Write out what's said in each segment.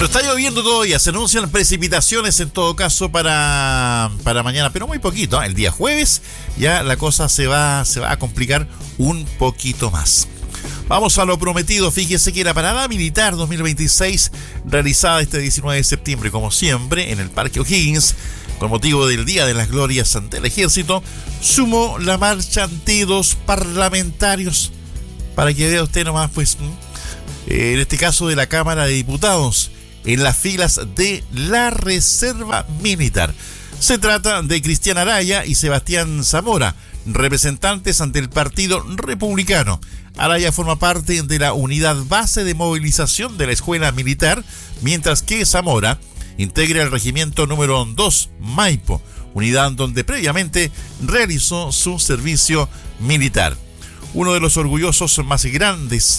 Bueno, está lloviendo todavía, se anuncian precipitaciones en todo caso para mañana, pero muy poquito, ¿eh? El día jueves ya la cosa se va a complicar un poquito más. Vamos a lo prometido. Fíjese que la parada militar 2026 realizada este 19 de septiembre, como siempre, en el Parque O'Higgins, con motivo del Día de las Glorias ante el Ejército, sumó la marcha ante 2 parlamentarios, para que vea usted nomás, pues, en este caso de la Cámara de Diputados, en las filas de la Reserva Militar. Se trata de Cristian Araya y Sebastián Zamora, representantes ante el Partido Republicano. Araya forma parte de la unidad base de movilización de la Escuela Militar, mientras que Zamora integra el regimiento número 2 Maipo, unidad donde previamente realizó su servicio militar. Uno de los orgullos más grandes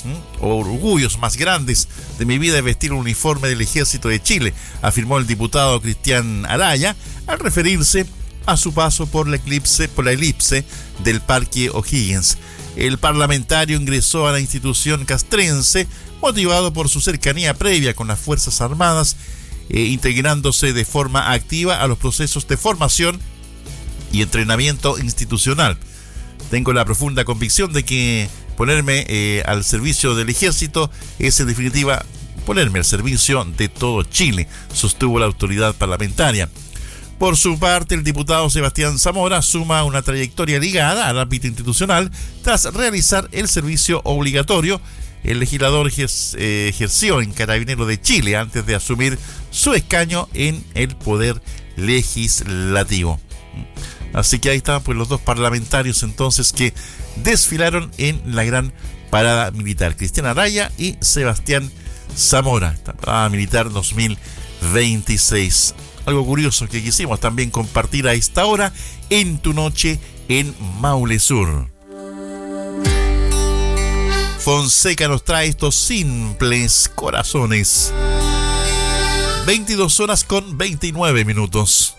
de mi vida es vestir el uniforme del Ejército de Chile, afirmó el diputado Cristian Araya al referirse a su paso por la elipse del Parque O'Higgins. El parlamentario ingresó a la institución castrense motivado por su cercanía previa con las Fuerzas Armadas, integrándose de forma activa a los procesos de formación y entrenamiento institucional. Tengo la profunda convicción de que ponerme al servicio del Ejército es en definitiva ponerme al servicio de todo Chile, sostuvo la autoridad parlamentaria. Por su parte, el diputado Sebastián Zamora suma una trayectoria ligada al ámbito institucional tras realizar el servicio obligatorio. El legislador ejerció en Carabineros de Chile antes de asumir su escaño en el Poder Legislativo. Así que ahí estaban pues los 2 parlamentarios entonces que desfilaron en la gran parada militar, Cristian Araya y Sebastián Zamora, esta parada militar 2026. Algo curioso que quisimos también compartir a esta hora en tu noche en Maule Sur. Fonseca nos trae estos simples corazones. 22 horas con 29 minutos.